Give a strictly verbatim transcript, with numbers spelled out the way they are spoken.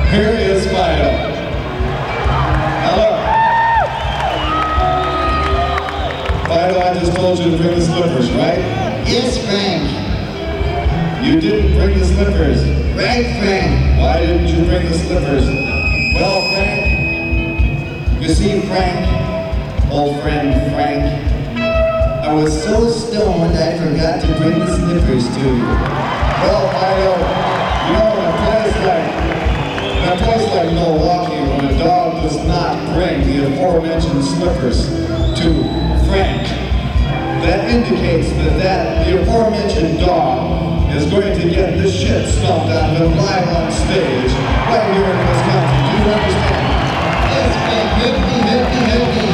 Here is Fido. Hello. Fido, I just told you to bring the slippers, right? Yes, Frank. You didn't bring the slippers. Right, Frank. Why didn't you bring the slippers? Well, Frank, you see, Frank, old friend Frank, I was so stoned I forgot to bring the slippers to you. Well, Fido, you know, in a place like, in a place like Milwaukee, when a dog does not bring the aforementioned slippers to Frank, that indicates that, that the aforementioned dog is going to get the shit stomped out of him live on stage right here in Wisconsin. Do you understand? Yes, Frank. Hit me, hit me, hit me.